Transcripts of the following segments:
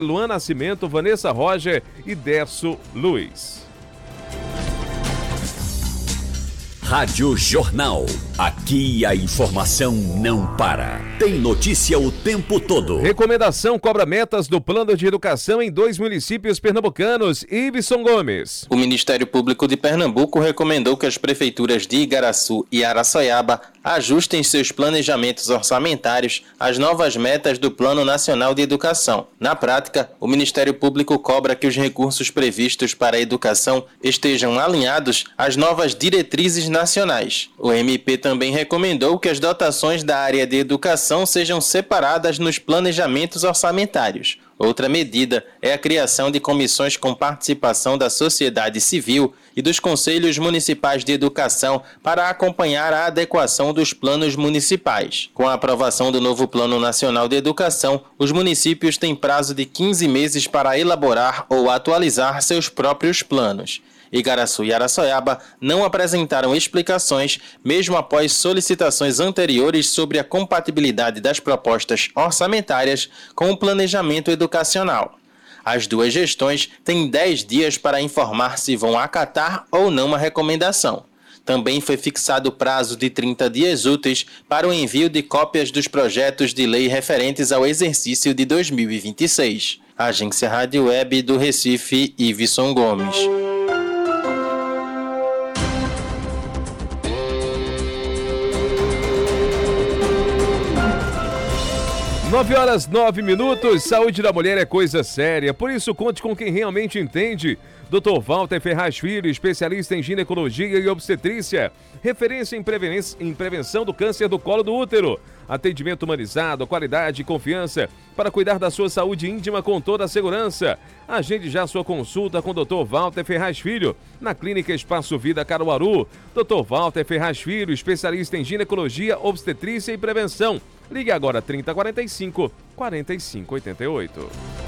Luan Nascimento, Vanessa Roger e Derso Luiz. Rádio Jornal. Aqui a informação não para. Tem notícia o tempo todo. Recomendação cobra metas do Plano de Educação em 2 municípios pernambucanos. Iveson Gomes. O Ministério Público de Pernambuco recomendou que as prefeituras de Igaraçu e Araçoiaba ajustem seus planejamentos orçamentários às novas metas do Plano Nacional de Educação. Na prática, o Ministério Público cobra que os recursos previstos para a educação estejam alinhados às novas diretrizes nacionais. O MP também recomendou que as dotações da área de educação sejam separadas nos planejamentos orçamentários. Outra medida é a criação de comissões com participação da sociedade civil e dos conselhos municipais de educação para acompanhar a adequação dos planos municipais. Com a aprovação do novo Plano Nacional de Educação, os municípios têm prazo de 15 meses para elaborar ou atualizar seus próprios planos. Igaraçu e Araçoiaba não apresentaram explicações, mesmo após solicitações anteriores sobre a compatibilidade das propostas orçamentárias com o planejamento educacional. As duas gestões têm 10 dias para informar se vão acatar ou não a recomendação. Também foi fixado o prazo de 30 dias úteis para o envio de cópias dos projetos de lei referentes ao exercício de 2026. Agência Rádio Web do Recife, Iveson Gomes. 9h09. Saúde da mulher é coisa séria, por isso conte com quem realmente entende. Dr. Walter Ferraz Filho, especialista em ginecologia e obstetrícia, referência em prevenção do câncer do colo do útero. Atendimento humanizado, qualidade e confiança para cuidar da sua saúde íntima com toda a segurança. Agende já sua consulta com o Dr. Walter Ferraz Filho, na Clínica Espaço Vida Caruaru. Dr. Walter Ferraz Filho, especialista em ginecologia, obstetrícia e prevenção. Ligue agora 3045 4588.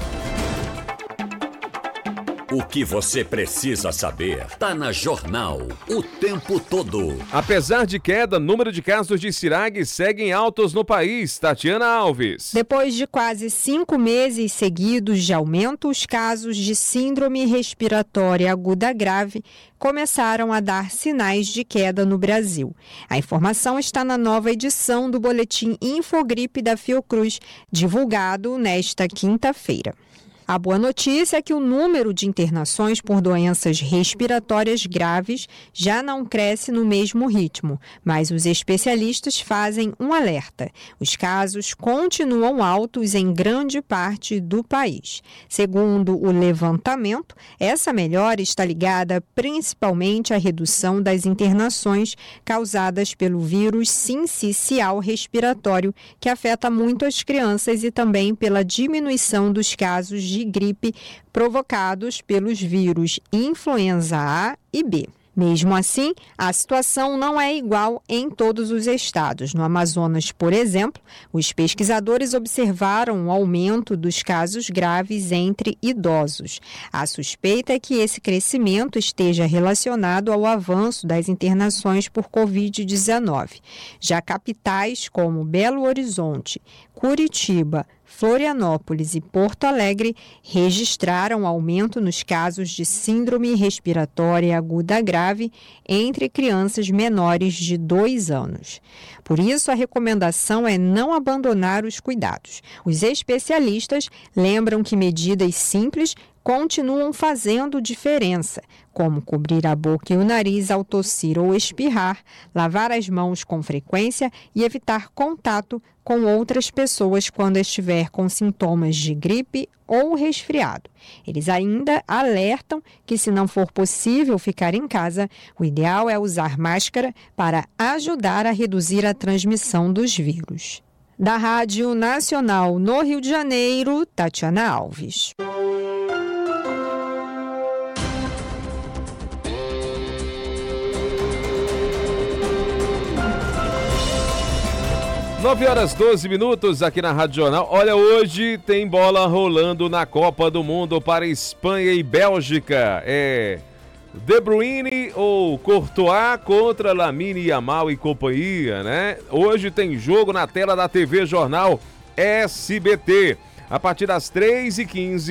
O que você precisa saber tá na Jornal o tempo todo. Apesar de queda, número de casos de CIRAG seguem altos no país. Tatiana Alves. Depois de quase 5 meses seguidos de aumento, os casos de síndrome respiratória aguda grave começaram a dar sinais de queda no Brasil. A informação está na nova edição do boletim Infogripe da Fiocruz, divulgado nesta quinta-feira. A boa notícia é que o número de internações por doenças respiratórias graves já não cresce no mesmo ritmo, mas os especialistas fazem um alerta. Os casos continuam altos em grande parte do país. Segundo o levantamento, essa melhora está ligada principalmente à redução das internações causadas pelo vírus sincicial respiratório, que afeta muito as crianças, e também pela diminuição dos casos de gripe provocados pelos vírus influenza A e B. Mesmo assim, a situação não é igual em todos os estados. No Amazonas, por exemplo, os pesquisadores observaram um aumento dos casos graves entre idosos. A suspeita é que esse crescimento esteja relacionado ao avanço das internações por Covid-19. Já capitais como Belo Horizonte, Curitiba, Florianópolis e Porto Alegre registraram aumento nos casos de síndrome respiratória aguda grave entre crianças menores de 2 anos. Por isso, a recomendação é não abandonar os cuidados. Os especialistas lembram que medidas simples continuam fazendo diferença, como cobrir a boca e o nariz ao tossir ou espirrar, lavar as mãos com frequência e evitar contato com outras pessoas quando estiver com sintomas de gripe ou resfriado. Eles ainda alertam que, se não for possível ficar em casa, o ideal é usar máscara para ajudar a reduzir a transmissão dos vírus. Da Rádio Nacional no Rio de Janeiro, Tatiana Alves. 9h12 aqui na Rádio Jornal. Olha, hoje tem bola rolando na Copa do Mundo para Espanha e Bélgica. É De Bruyne ou Courtois contra Lamine Yamal e companhia, né? Hoje tem jogo na tela da TV Jornal SBT. A partir das 3h15,